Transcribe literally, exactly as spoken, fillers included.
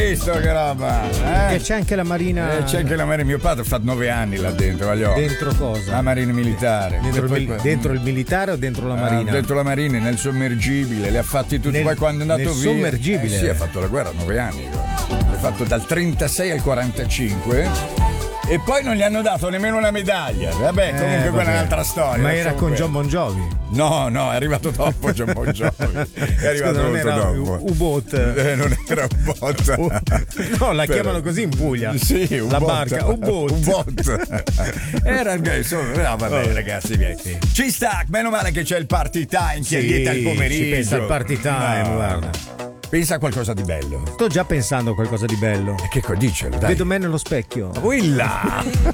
visto che roba? Eh? E c'è anche la marina. Eh, c'è anche la marina. Mio padre ha fatto nove anni là dentro, voglio. Dentro cosa? La marina militare. Dentro, il, poi, mil- dentro il militare o dentro la marina? Ah, dentro la marina, nel sommergibile, li ha fatti tutti. Nel, poi quando è andato nel via. sommergibile? Eh, sì, ha fatto la guerra nove anni. L'ha fatto dal trentasei al quarantacinque. E poi non gli hanno dato nemmeno una medaglia. Vabbè, Eh, comunque vabbè. quella è un'altra storia. Ma era con quello. John Bon Jovi? No, no, è arrivato dopo John Bon Jovi. È arrivato Scusa, non molto era dopo. U-boat. Eh, non era un bot. No, la Però- chiamano così in Puglia. Sì, un la bot. barca, U-boat. Un bot. Era insomma, no, vabbè, ragazzi, miei. Ci sta, meno male che c'è il party time che è lieta il pomeriggio. Ci pensa al party time, No. guarda. Pensa a qualcosa di bello. Sto già pensando a qualcosa di bello. E che co- dicelo, dai. Vedo me nello specchio. Quella!